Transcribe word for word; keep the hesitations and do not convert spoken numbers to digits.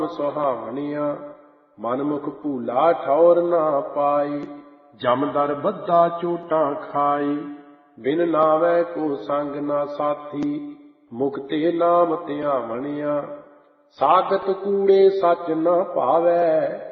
ਸੁਹਾਵਣੀਆਂ, ਮਨਮੁਖ ਭੂਲਾ ਠੌਰ ਨਾ ਪਾਈ। ਜਮਦਰ ਬੱਧਾ ਚੋਟਾਂ ਖਾਈ, ਬਿਨ ਨਾਵੈ ਕੋ ਸੰਗ ਨਾ ਸਾਥੀ। ਮੁਕਤੇ ਨਾਮ ਧਿਆਵਣੀਆਂ, ਸਾਖਤ ਕੂੜੇ ਸੱਚ ਨਾ ਭਾਵੈ।